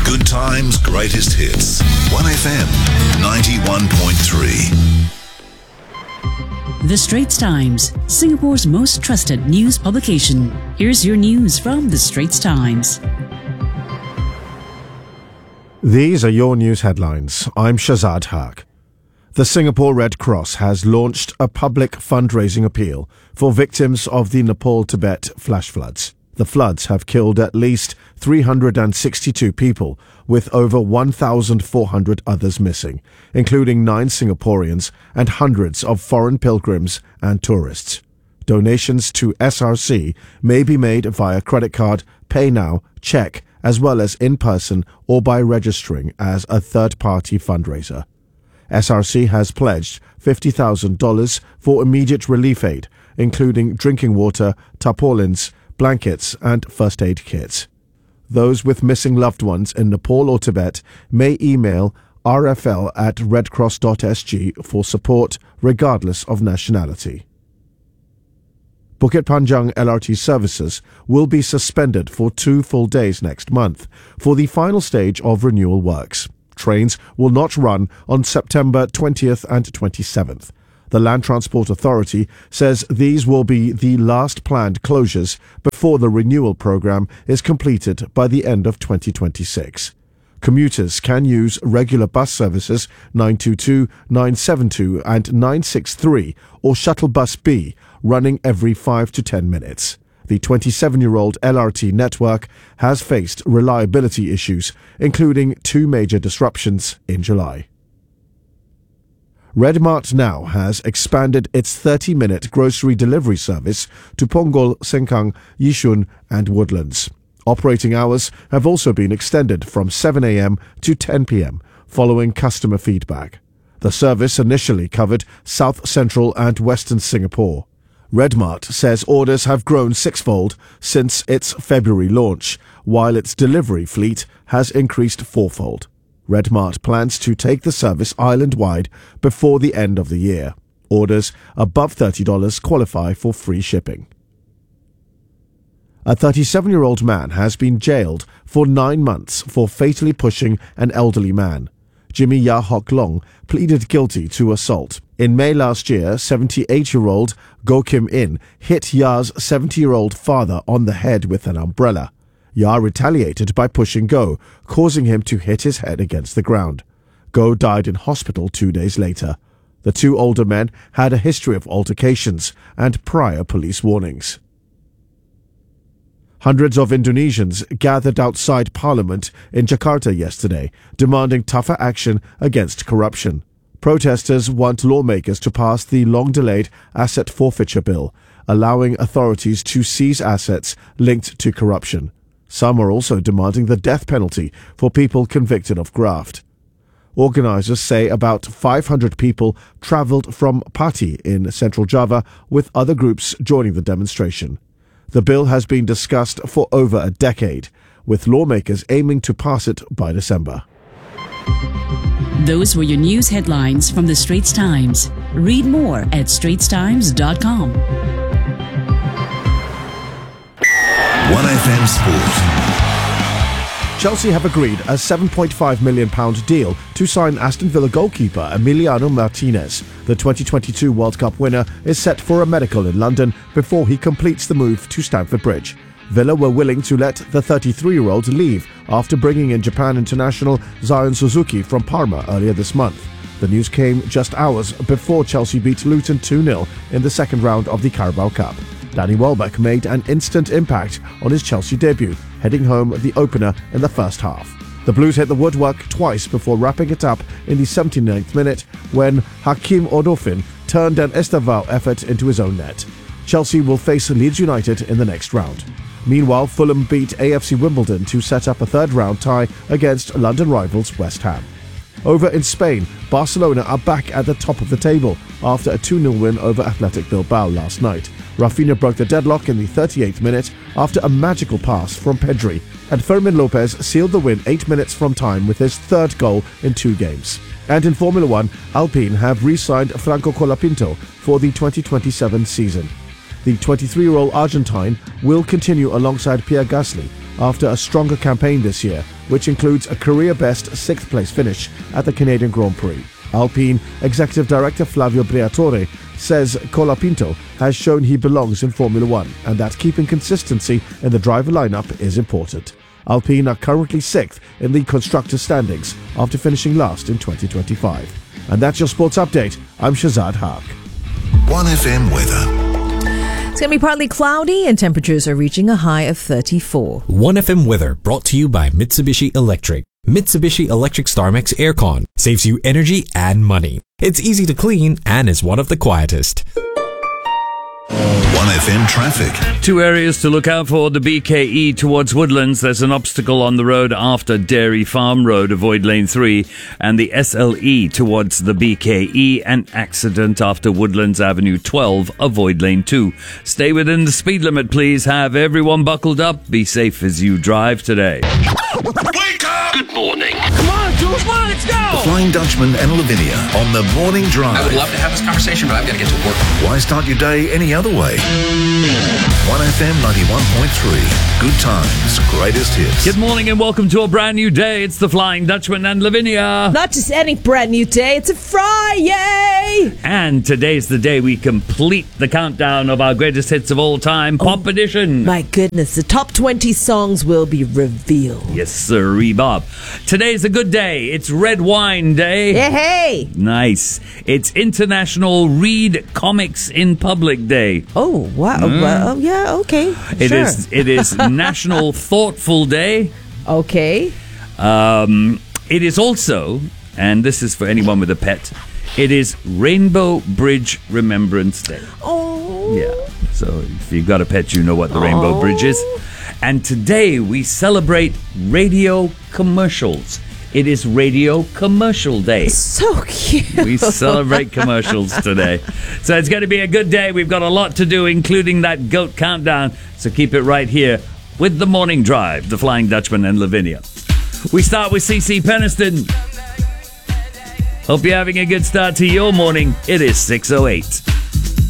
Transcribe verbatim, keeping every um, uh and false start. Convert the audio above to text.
Good times, greatest hits. one F M ninety-one point three. The Straits Times, Singapore's most trusted news publication. Here's your news from The Straits Times. These are your news headlines. I'm Shazad Haq. The Singapore Red Cross has launched a public fundraising appeal for victims of the Nepal-Tibet flash floods. The floods have killed at least three hundred sixty-two people, with over one thousand four hundred others missing, including nine Singaporeans and hundreds of foreign pilgrims and tourists. Donations to S R C may be made via credit card, PayNow, cheque, as well as in person or by registering as a third-party fundraiser. S R C has pledged fifty thousand dollars for immediate relief aid, including drinking water, tarpaulins, blankets and first aid kits. Those with missing loved ones in Nepal or Tibet may email r f l at redcross dot s g for support regardless of nationality. Bukit Panjang L R T services will be suspended for two full days next month for the final stage of renewal works. Trains will not run on September twentieth and twenty-seventh. The Land Transport Authority says these will be the last planned closures before the renewal program is completed by the end of twenty twenty-six. Commuters can use regular bus services nine two two, nine seven two and nine six three or Shuttle Bus B running every five to ten minutes. The twenty-seven-year-old L R T network has faced reliability issues, including two major disruptions in July. Redmart now has expanded its thirty-minute grocery delivery service to Punggol, Sengkang, Yishun and Woodlands. Operating hours have also been extended from seven a m to ten p m following customer feedback. The service initially covered South Central and Western Singapore. Redmart says orders have grown sixfold since its February launch, while its delivery fleet has increased fourfold. Redmart plans to take the service island-wide before the end of the year. Orders above thirty dollars qualify for free shipping. A thirty-seven-year-old man has been jailed for nine months for fatally pushing an elderly man. Jimmy Ya Hock Long pleaded guilty to assault. In May last year, seventy-eight-year-old Go Kim In hit Ya's seventy-year-old father on the head with an umbrella. Ya retaliated by pushing Go, causing him to hit his head against the ground. Go died in hospital two days later. The two older men had a history of altercations and prior police warnings. Hundreds of Indonesians gathered outside Parliament in Jakarta yesterday, demanding tougher action against corruption. Protesters want lawmakers to pass the long-delayed asset forfeiture bill, allowing authorities to seize assets linked to corruption. Some are also demanding the death penalty for people convicted of graft. Organisers say about five hundred people travelled from Pati in central Java, with other groups joining the demonstration. The bill has been discussed for over a decade, with lawmakers aiming to pass it by December. Those were your news headlines from The Straits Times. Read more at straits times dot com. one F M Sport. Chelsea have agreed a seven point five million pounds deal to sign Aston Villa goalkeeper Emiliano Martinez. The twenty twenty-two World Cup winner is set for a medical in London before he completes the move to Stamford Bridge. Villa were willing to let the thirty-three-year-old leave after bringing in Japan international Zion Suzuki from Parma earlier this month. The news came just hours before Chelsea beat Luton two nil in the second round of the Carabao Cup. Danny Welbeck made an instant impact on his Chelsea debut, heading home the opener in the first half. The Blues hit the woodwork twice before wrapping it up in the seventy-ninth minute when Hakeem Odofin turned an Estevao effort into his own net. Chelsea will face Leeds United in the next round. Meanwhile, Fulham beat A F C Wimbledon to set up a third-round tie against London rivals West Ham. Over in Spain, Barcelona are back at the top of the table after a two nil win over Athletic Bilbao last night. Rafinha broke the deadlock in the thirty-eighth minute after a magical pass from Pedri, and Fermin Lopez sealed the win eight minutes from time with his third goal in two games. And in Formula One, Alpine have re-signed Franco Colapinto for the twenty twenty-seven season. The twenty-three-year-old Argentine will continue alongside Pierre Gasly after a stronger campaign this year, which includes a career-best sixth-place finish at the Canadian Grand Prix. Alpine Executive Director Flavio Briatore says Colapinto has shown he belongs in Formula One and that keeping consistency in the driver lineup is important. Alpine are currently sixth in the constructors' standings after finishing last in twenty twenty-five. And that's your sports update. I'm Shazad Haq. one F M weather. It's going to be partly cloudy and temperatures are reaching a high of thirty-four. one F M weather brought to you by Mitsubishi Electric. Mitsubishi Electric StarMax Aircon saves you energy and money. It's easy to clean and is one of the quietest. one F M traffic. Two areas to look out for. The B K E towards Woodlands. There's an obstacle on the road after Dairy Farm Road. Avoid lane three. And the S L E towards the B K E. An accident after Woodlands Avenue twelve. Avoid lane two. Stay within the speed limit, please. Have everyone buckled up. Be safe as you drive today. Wake up! Good morning. Come on, Jules. Come on, let's go. The Flying Dutchman and Lavinia on the morning drive. I would love to have this conversation, but I've got to get to work. Why start your day any other way? one F M ninety-one point three. Good times, greatest hits. Good morning and welcome to a brand new day. It's the Flying Dutchman and Lavinia. Not just any brand new day, it's a Friday! And today's the day we complete the countdown of our greatest hits of all time, Oh, Pop Edition. My goodness, the top twenty songs will be revealed. Yes, sir, Bob. Today's a good day. It's Red Wine Day. Yeah, hey! Nice. It's International Read Comics in Public Day. Oh, wow. Mm. Well, yeah, okay. It sure. is. It is National Thoughtful Day. Okay. Um, it is also, and this is for anyone with a pet, it is Rainbow Bridge Remembrance Day. Oh. Yeah. So if you've got a pet, you know what the Rainbow Oh. Bridge is. And today we celebrate radio commercials. It is Radio Commercial Day. So cute. We celebrate commercials today. So it's going to be a good day. We've got a lot to do, including that GOAT countdown. So keep it right here with the Morning Drive, the Flying Dutchman and Lavinia. We start with C C Peniston. Hope you're having a good start to your morning. It is six oh eight.